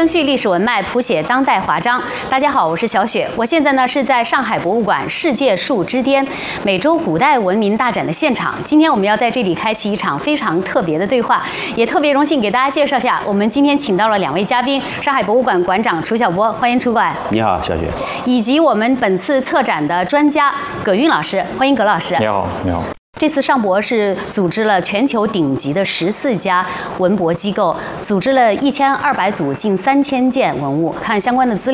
增续历史文脉，谱写当代华章。大家好，我是小雪，我现在呢是在上海博物馆世界树之巅美洲古代文明大展的现场。今天我们要在这里开启一场非常特别的对话，也特别荣幸给大家介绍一下，我们今天请到了2位嘉宾：上海博物馆馆长楚晓波，欢迎楚馆。 你好，小雪。 以及我们本次策展的专家葛韵老师，欢迎葛老师。 你好，你好。 这次上博是组织了全球顶级的14家文博机构，组织了1200组近3000件文物。看相关的资料。